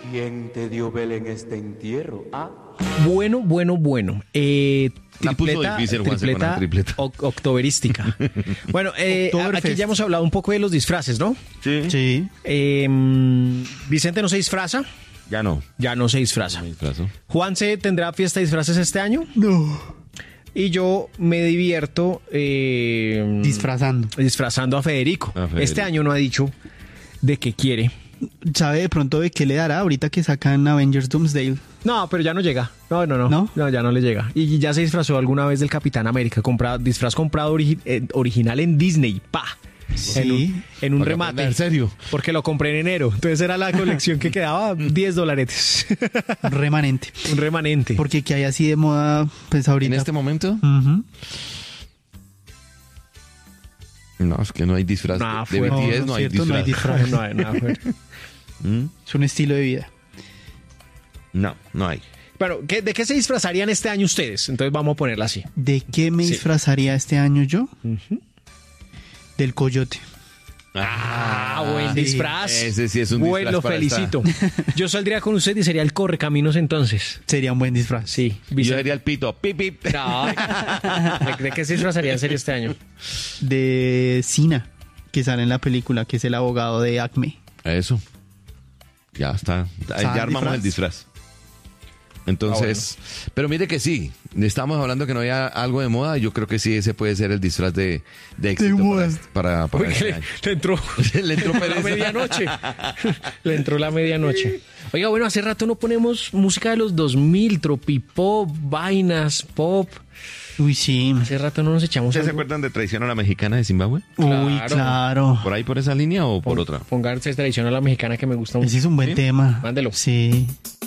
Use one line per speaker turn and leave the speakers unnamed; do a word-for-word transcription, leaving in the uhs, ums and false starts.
¿Quién te dio vela en este entierro? Ah.
Bueno, bueno, bueno. Eh,
La puso
tripleta,
difícil, Juanse, con
tripleta,
la tripleta.
oc- octoberística. Bueno, eh,
Oktoberfest.
aquí ya hemos hablado un poco de los disfraces, ¿no?
Sí.
Sí.
Eh, Vicente no se disfraza,
Ya no.
ya no se disfraza.
Me disfrazo.
Juanse tendrá fiesta de disfraces este año
No.
y yo me divierto eh,
Disfrazando.
disfrazando a Federico.
A Federico.
Este año no ha dicho de qué quiere.
¿Sabe de pronto de qué le dará ahorita que sacan Avengers Doomsday?
No, pero ya no llega. No, no, no.
¿No?
No, ya no le llega. Y ya se disfrazó alguna vez del Capitán América. Comprado, disfraz comprado origi- eh, original en Disney. Pa.
Sí.
En un, en un
Para
remate.
aprender, ¿en serio?
Porque lo compré en enero. Entonces era la colección que quedaba diez dolaretes.
Remanente.
Un remanente.
Porque que hay así de moda, pues ahorita.
¿En este momento?
Ujú.
No, es que no hay disfraz.
Nah,
de
fue-
B T S
no,
no,
no
hay
es cierto, no hay
disfraz.
disfraz.
No hay nada fuerte.
¿Mm?
Es un estilo de vida.
No, no hay.
Bueno, ¿qué- ¿de qué se disfrazarían este año ustedes? Entonces vamos a ponerla así.
¿De qué me
Sí.
disfrazaría este año yo? Del coyote.
Ah, buen
sí.
disfraz.
Ese sí es un
Bueno,
disfraz
lo
para
felicito. Yo saldría con usted y sería el correcaminos entonces.
Sería un buen disfraz.
Sí.
Yo
Vicente.
sería el pito. Pip, pip.
No. ¿De, de qué se disfrazaría en serio este año?
De Cena, que sale en la película, que es el abogado de Acme.
Eso. Ya está.
¿Sabe
Ya
el
armamos
disfraz?
el disfraz. Entonces, pero mire que sí, estamos hablando que no había algo de moda, yo creo que sí, ese puede ser el disfraz de, de éxito
moda.
para, para, para
Uy,
este
que le,
año.
le entró,
Le entró
la
pereza.
medianoche. Le entró la medianoche. Oiga, bueno, hace rato no ponemos música de los dos mil, tropipop, vainas, pop.
Uy, sí.
Hace rato no nos echamos
¿Ustedes se
algo.
acuerdan de Traición a la Mexicana de Zimbabue?
Uy,
Claro.
claro.
¿Por ahí, por esa línea o por otra?
Pongarse tradición a la mexicana que me gusta mucho.
Ese es un buen
¿Sí?
tema.
Mándelo.
Sí.